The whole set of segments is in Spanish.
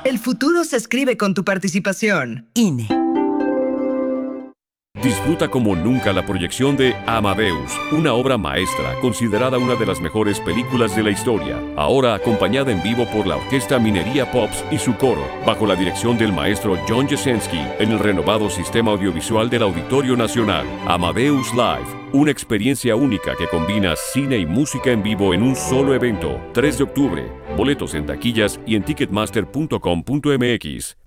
El futuro se escribe con tu participación. INE. Disfruta como nunca la proyección de Amadeus, una obra maestra considerada una de las mejores películas de la historia, ahora acompañada en vivo por la Orquesta Minería Pops y su coro, bajo la dirección del maestro John Jasenski, en el renovado sistema audiovisual del Auditorio Nacional. Amadeus Live, una experiencia única que combina cine y música en vivo en un solo evento. 3 de octubre, boletos en taquillas y en ticketmaster.com.mx.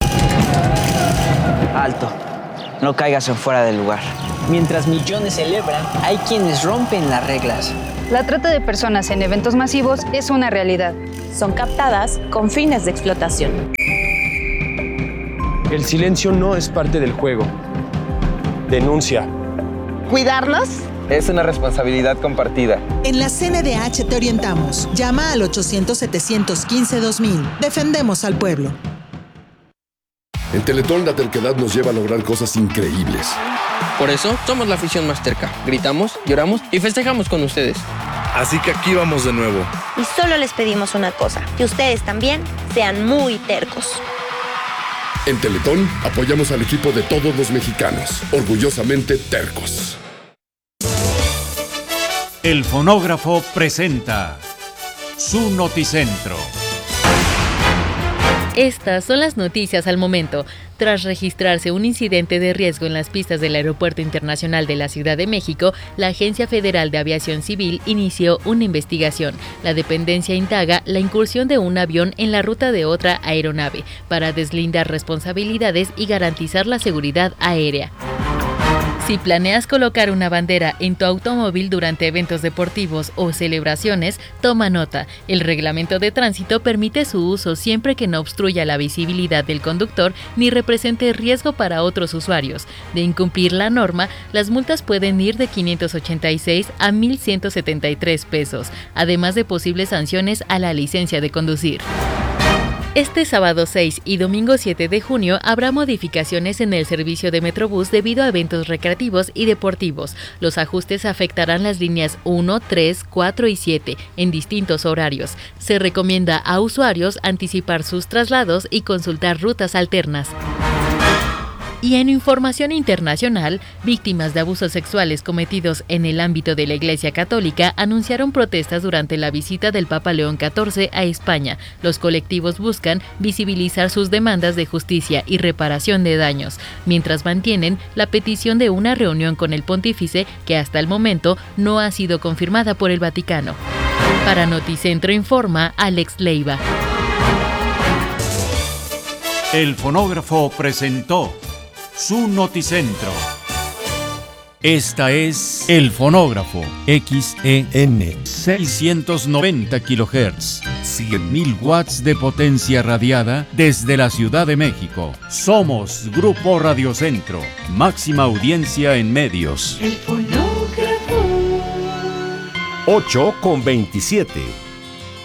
Alto. No caigas en fuera del lugar. Mientras millones celebran, hay quienes rompen las reglas. La trata de personas en eventos masivos es una realidad. Son captadas con fines de explotación. El silencio no es parte del juego. Denuncia. ¿Cuidarnos? Es una responsabilidad compartida. En la CNDH te orientamos. Llama al 800-715-2000. Defendemos al pueblo. En Teletón la terquedad nos lleva a lograr cosas increíbles. Por eso somos la afición más terca. Gritamos, lloramos y festejamos con ustedes. Así que aquí vamos de nuevo. Y solo les pedimos una cosa, que ustedes también sean muy tercos. En Teletón apoyamos al equipo de todos los mexicanos, orgullosamente tercos. El Fonógrafo presenta su Noticentro. Estas son las noticias al momento. Tras registrarse un incidente de riesgo en las pistas del Aeropuerto Internacional de la Ciudad de México, la Agencia Federal de Aviación Civil inició una investigación. La dependencia indaga la incursión de un avión en la ruta de otra aeronave para deslindar responsabilidades y garantizar la seguridad aérea. Si planeas colocar una bandera en tu automóvil durante eventos deportivos o celebraciones, toma nota. El reglamento de tránsito permite su uso siempre que no obstruya la visibilidad del conductor ni represente riesgo para otros usuarios. De incumplir la norma, las multas pueden ir de 586 a 1,173 pesos, además de posibles sanciones a la licencia de conducir. Este sábado 6 y domingo 7 de junio habrá modificaciones en el servicio de Metrobús debido a eventos recreativos y deportivos. Los ajustes afectarán las líneas 1, 3, 4 y 7 en distintos horarios. Se recomienda a usuarios anticipar sus traslados y consultar rutas alternas. Y en información internacional, víctimas de abusos sexuales cometidos en el ámbito de la Iglesia Católica anunciaron protestas durante la visita del Papa León XIV a España. Los colectivos buscan visibilizar sus demandas de justicia y reparación de daños, mientras mantienen la petición de una reunión con el pontífice que hasta el momento no ha sido confirmada por el Vaticano. Para Noticentro informa Alex Leiva. El Fonógrafo presentó su Noticentro. Esta es El Fonógrafo, XEN 690 kHz, 100.000 watts de potencia radiada desde la Ciudad de México. Somos Grupo Radiocentro, máxima audiencia en medios. El Fonógrafo. 8:27.